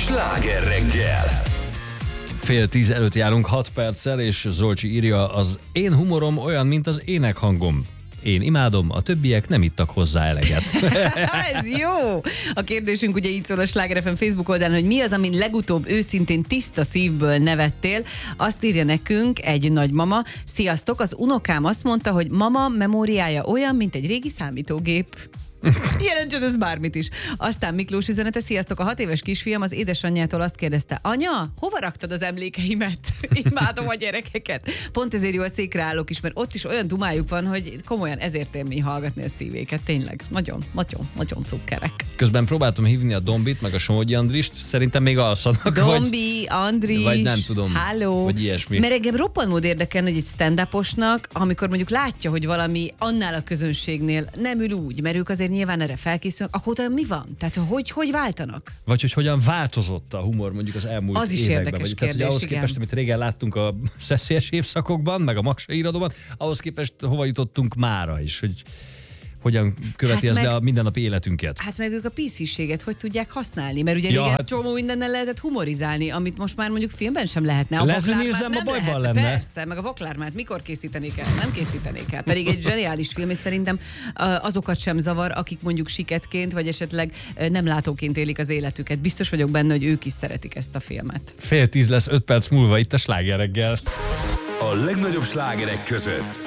Sláger reggel! 9:30 előtt járunk 6 perccel, és Zolcsi írja, az én humorom olyan, mint az énekhangom. Én imádom, a többiek nem ittak hozzá eleget. Ez jó! A kérdésünk ugye így szól a Sláger FM Facebook oldalán, hogy mi az, amin legutóbb őszintén tiszta szívből nevettél. Azt írja nekünk egy nagymama. Sziasztok, az unokám azt mondta, hogy mama memóriája olyan, mint egy régi számítógép. Jelentsen ez bármit is. Aztán Miklós üzenete, sziasztok, a 6 éves kisfiam az édesanyjától azt kérdezte, anya, hova raktad az emlékeimet? Imádom a gyerekeket. Pont ezért jó a székre állok is, mert ott is olyan dumájuk van, hogy komolyan ezért élmény hallgatni ezt tévéket. Tényleg, nagyon cukkerek. Közben próbáltam hívni a Dombit, meg a Somogyi Andrist, szerintem még alszanak. Dombi, Andris, vagy nem tudom, halló. vagy ilyesmi. Mert engem roppant mód érdekel, hogy egy stand-uposnak, amikor mondjuk látja, hogy valami annál a közönségnél nem ül úgy, mert ők azért nyilván erre felkészülnek, akkor utána mi van? Tehát hogy váltanak? Vagy hogy hogyan változott a humor mondjuk az elmúlt az is években. érdekes Vagy, kérdés, tehát, ahhoz képest, amit régen láttunk a szeszélyes évszakokban, meg a Maksa irodóban, ahhoz képest hova jutottunk mára is, hogy hogyan követi ez le a mindennapi életünket. Hát meg ők a PC-séget hogy tudják használni? Mert ugye régen csomó mindennel lehetett humorizálni, amit most már mondjuk filmben sem lehetne. A Leslie Nielsen a bajban lenne. Persze, meg a Vaklármát mikor készítenék el? Nem készítenék el. Pedig egy zseniális film, és szerintem azokat sem zavar, akik mondjuk siketként, vagy esetleg nem látóként élik az életüket. Biztos vagyok benne, hogy ők is szeretik ezt a filmet. 9:30 lesz 5 perc múlva itt a Sláger reggel. A legnagyobb slágerek között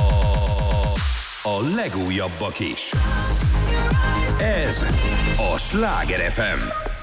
a legújabbak is. Ez a Sláger FM.